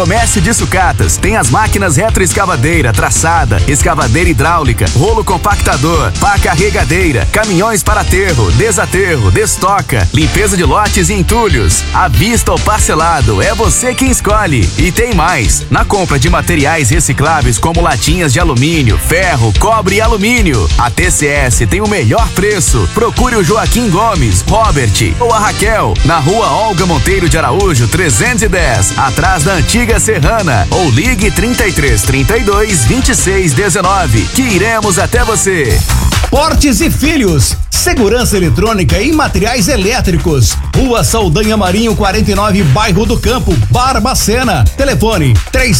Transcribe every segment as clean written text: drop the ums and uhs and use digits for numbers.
Comércio de sucatas, tem as máquinas retroescavadeira, traçada, escavadeira hidráulica, rolo compactador, pá carregadeira, caminhões para aterro, desaterro, destoca, limpeza de lotes e entulhos, à vista ou parcelado, é você quem escolhe. E tem mais, na compra de materiais recicláveis como latinhas de alumínio, ferro, cobre e alumínio, a TCS tem o melhor preço. Procure o Joaquim Gomes, Robert ou a Raquel, na rua Olga Monteiro de Araújo, 310, atrás da antiga Serrana, ou ligue 33 32 26 19, que iremos até você. Portes e Filhos, segurança eletrônica e materiais elétricos. Rua Saldanha Marinho 49, Bairro do Campo, Barbacena. Telefone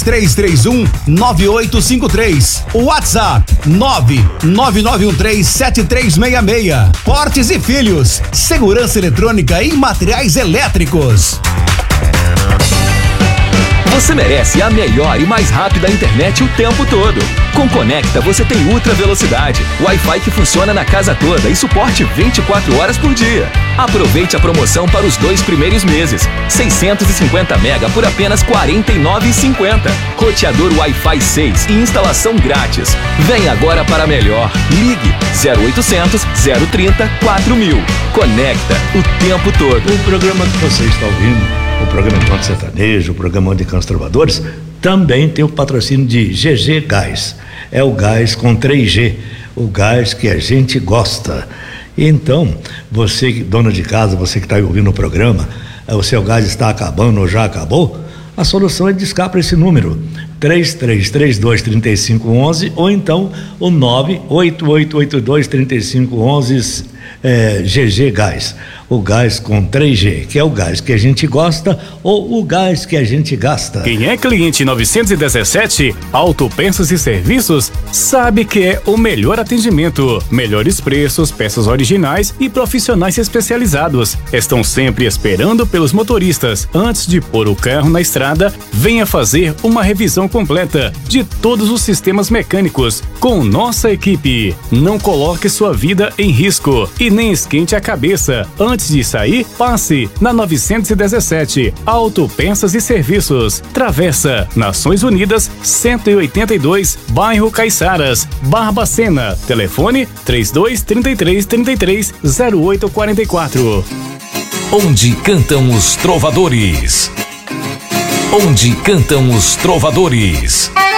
3331-9853. WhatsApp 99913-7366. Portes e Filhos, segurança eletrônica e materiais elétricos. Você merece a melhor e mais rápida internet o tempo todo. Com Conecta você tem ultra velocidade, Wi-Fi que funciona na casa toda e suporte 24 horas por dia. Aproveite a promoção para os 2 primeiros meses. 650 mega por apenas R$ 49,50. Roteador Wi-Fi 6 e instalação grátis. Vem agora para melhor. Ligue 0800 030 4000. Conecta o tempo todo. O programa que você está ouvindo, o programa Enquanto Sertanejo, o programa de Cantos Trovadores, também tem o patrocínio de GG Gás. É o gás com 3G, o gás que a gente gosta. Então, você, dona de casa, você que está ouvindo o programa, o seu gás está acabando ou já acabou, a solução é discar para esse número, 3332-3511, ou então o 98882-3511, GG Gás. O gás com 3G, que é o gás que a gente gosta ou o gás que a gente gasta. Quem é cliente 917 Autopeças e Serviços sabe que é o melhor atendimento, melhores preços, peças originais e profissionais especializados. Estão sempre esperando pelos motoristas. Antes de pôr o carro na estrada, venha fazer uma revisão completa de todos os sistemas mecânicos com nossa equipe. Não coloque sua vida em risco e nem esquente a cabeça. Antes de sair, passe na 917 Autopeças e Serviços. Travessa Nações Unidas 182, bairro Caiçaras, Barbacena. Telefone 3233 0844. Onde cantam os trovadores. Onde cantam os trovadores.